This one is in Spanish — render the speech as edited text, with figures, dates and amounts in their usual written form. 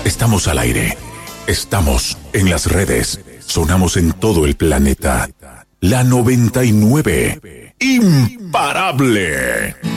Estamos al aire. Estamos en las redes. Sonamos en todo el planeta. La 99. Imparable.